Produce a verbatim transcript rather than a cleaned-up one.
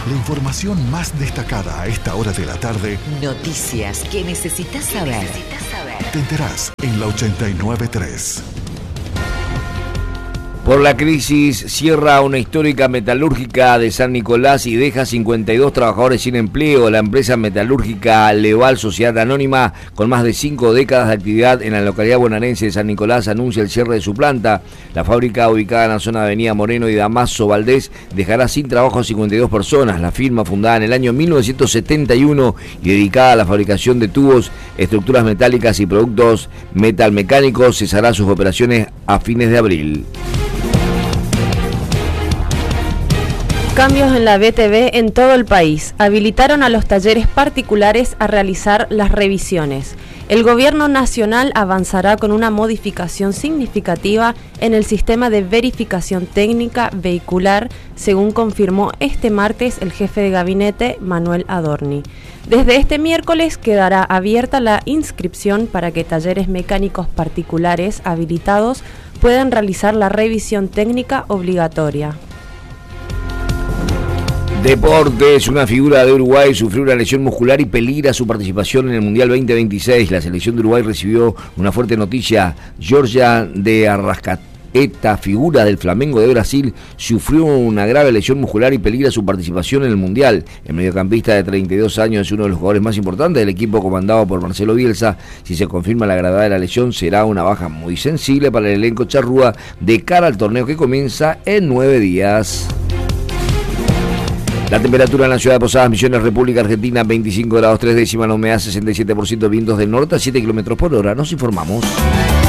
La información más destacada a esta hora de la tarde. Noticias que necesitas saber. Necesitas saber. Te enterás en la ochenta y nueve punto tres. Por la crisis, cierra una histórica metalúrgica de San Nicolás y deja cincuenta y dos trabajadores sin empleo. La empresa metalúrgica Leval Sociedad Anónima, con más de cinco décadas de actividad en la localidad bonaerense de San Nicolás, anuncia el cierre de su planta. La fábrica, ubicada en la zona de Avenida Moreno y Damaso Valdés, dejará sin trabajo a cincuenta y dos personas. La firma, fundada en el año mil novecientos setenta y uno y dedicada a la fabricación de tubos, estructuras metálicas y productos metalmecánicos, cesará sus operaciones a fines de abril. Cambios en la B T V en todo el país. Habilitaron a los talleres particulares a realizar las revisiones. El gobierno nacional avanzará con una modificación significativa en el sistema de verificación técnica vehicular, según confirmó este martes el jefe de gabinete, Manuel Adorni. Desde este miércoles quedará abierta la inscripción para que talleres mecánicos particulares habilitados puedan realizar la revisión técnica obligatoria. Deportes, una figura de Uruguay sufrió una lesión muscular y peligra su participación en el Mundial veinte veintiséis. La selección de Uruguay recibió una fuerte noticia. Georgia de Arrascaeta, figura del Flamengo de Brasil, sufrió una grave lesión muscular y peligra su participación en el Mundial. El mediocampista de treinta y dos años es uno de los jugadores más importantes del equipo comandado por Marcelo Bielsa. Si se confirma la gravedad de la lesión, será una baja muy sensible para el elenco charrúa de cara al torneo que comienza en nueve días. La temperatura en la ciudad de Posadas Misiones, República Argentina, veinticinco grados tres décimas, la humedad sesenta y siete por ciento, vientos del norte a siete kilómetros por hora. Nos informamos.